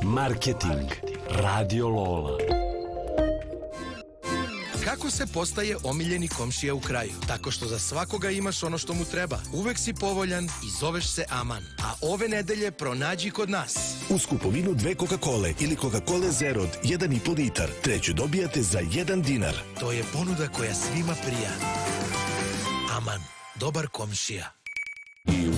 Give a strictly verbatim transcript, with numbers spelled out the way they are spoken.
Marketing. Radio Lola. Kako se postaje omiljeni komšija u kraju? Tako što za svakoga imaš ono što mu treba. Uvek si povoljan i zoveš se Aman. A ove nedelje pronađi kod nas. Uz kupovinu dve Coca-Cola ili Coca-Cola Zero od jedan i po litar, treću dobijate za jedan dinar. To je ponuda koja svima prija. Aman, dobar komšija. I u